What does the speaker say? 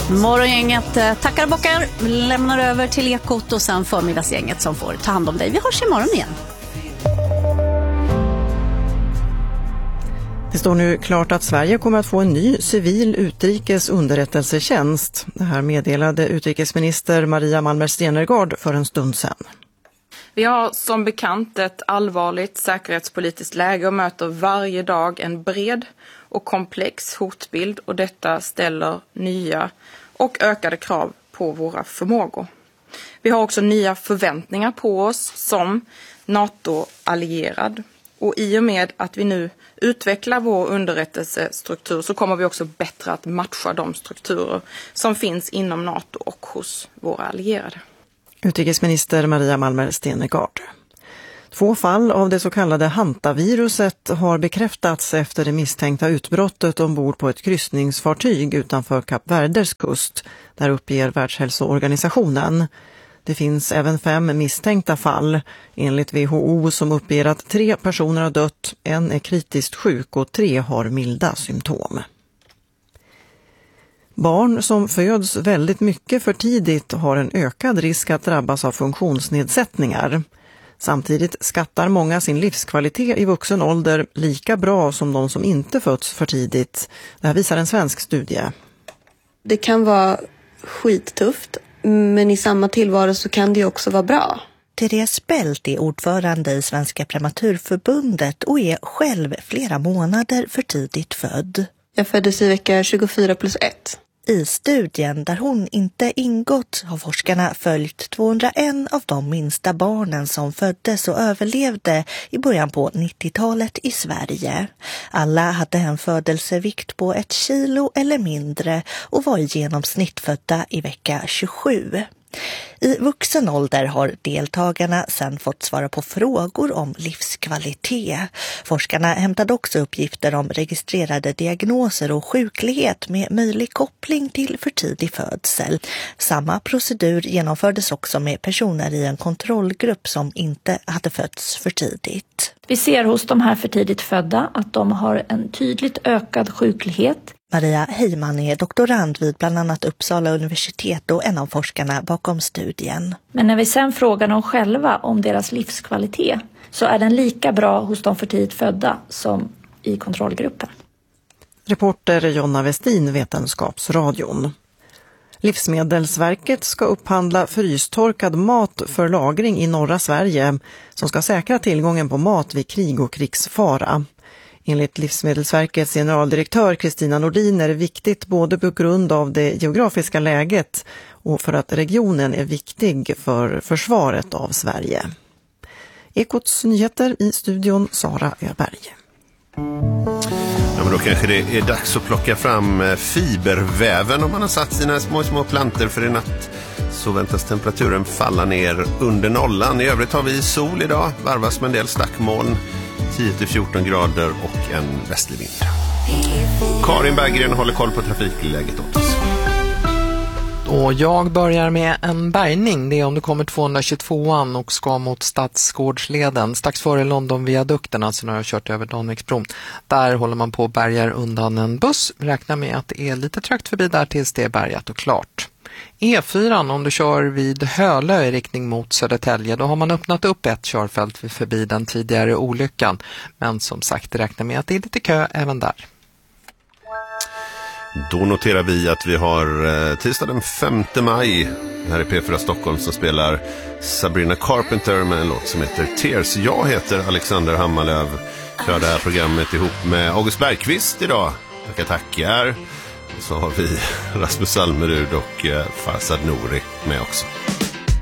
Morgongänget tackar och bockar, lämnar över till Ekot och sen förmiddagsgänget som får ta hand om dig. Vi hörs imorgon igen. Det står nu klart att Sverige kommer att få en ny civil utrikes underrättelsetjänst. Det här meddelade utrikesminister Maria Malmer Stenergard för en stund sedan. Vi har som bekant ett allvarligt säkerhetspolitiskt läge och möter varje dag en bred och komplex hotbild, och detta ställer nya och ökade krav på våra förmågor. Vi har också nya förväntningar på oss som NATO-allierad, och i och med att vi nu utvecklar vår underrättelsestruktur så kommer vi också bättre att matcha de strukturer som finns inom NATO och hos våra allierade. Utrikesminister Maria Malmer Stenergard. 2 fall av det så kallade hantaviruset har bekräftats efter det misstänkta utbrottet ombord på ett kryssningsfartyg utanför Kap Verdes kust. Där uppger Världshälsoorganisationen. Det finns även 5 misstänkta fall, enligt WHO, som uppger att 3 personer har dött, 1 är kritiskt sjuk och 3 har milda symptom. Barn som föds väldigt mycket för tidigt har en ökad risk att drabbas av funktionsnedsättningar. Samtidigt skattar många sin livskvalitet i vuxen ålder lika bra som de som inte föds för tidigt. Det här visar en svensk studie. Det kan vara skittufft, men i samma tillvaro så kan det också vara bra. Therese Bält är ordförande i Svenska Prematurförbundet och är själv flera månader för tidigt född. Jag föddes i vecka 24+1. I studien där hon inte ingått har forskarna följt 201 av de minsta barnen som föddes och överlevde i början på 90-talet i Sverige. Alla hade en födelsevikt på 1 kilo eller mindre och var i genomsnitt födda i vecka 27. I vuxen ålder har deltagarna sedan fått svara på frågor om livskvalitet. Forskarna hämtade också uppgifter om registrerade diagnoser och sjuklighet med möjlig koppling till för tidig födsel. Samma procedur genomfördes också med personer i en kontrollgrupp som inte hade fötts för tidigt. Vi ser hos de här för tidigt födda att de har en tydligt ökad sjuklighet. Maria Heimann är doktorand vid bland annat Uppsala universitet och en av forskarna bakom studien. Men när vi sen frågar dem själva om deras livskvalitet så är den lika bra hos de för tidigt födda som i kontrollgruppen. Reporter Jonna Westin, Vetenskapsradion. Livsmedelsverket ska upphandla frystorkad mat för lagring i norra Sverige som ska säkra tillgången på mat vid krig och krigsfara. Enligt Livsmedelsverkets generaldirektör Kristina Nordin är det viktigt både på grund av det geografiska läget och för att regionen är viktig för försvaret av Sverige. Ekots nyheter i studion Sara Öberg. Ja, men då kanske det är dags att plocka fram fiberväven om man har satt sina små planter för i natt. Så väntas temperaturen falla ner under nollan. I övrigt har vi sol idag, varvas med en del stackmoln. 10-14 grader och en västlig vind. Karin Berggren håller koll på trafikläget åt oss. Och jag börjar med en bärgning. Det är om du kommer 222an och ska mot Stadsgårdsleden. Strax före Londonviadukten, alltså när jag har kört över Danviksbron. Där håller man på att bärgar undan en buss. Räknar med att det är lite trögt förbi där tills det är bärgat och klart. E4 om du kör vid Hölö i riktning mot Södertälje, då har man öppnat upp ett körfält förbi den tidigare olyckan. Men som sagt, räknar med att det är lite kö även där. Då noterar vi att vi har tisdag den 5 maj här i P4 Stockholm som spelar Sabrina Carpenter med en låt som heter Tears. Jag heter Alexander Hammarlöv. Kör det här programmet ihop med August Bergqvist idag. Tackar. Så har vi Rasmus Almerud och Farsad Nouri med också.